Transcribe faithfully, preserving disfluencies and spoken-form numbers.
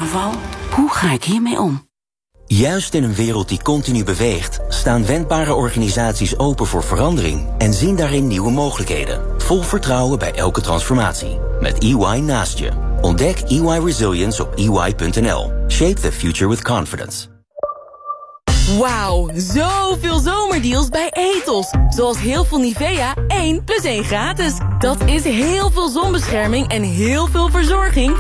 geval, hoe ga ik hiermee om? Juist in een wereld die continu beweegt, staan wendbare organisaties open voor verandering en zien daarin nieuwe mogelijkheden. Vol vertrouwen bij elke transformatie. Met E Y naast je. Ontdek E Y Resilience op e y punt n l. Shape the future with confidence. Wauw, zoveel zomerdeals bij Ethos. Zoals heel veel Nivea, één plus één gratis. Dat is heel veel zonbescherming en heel veel verzorging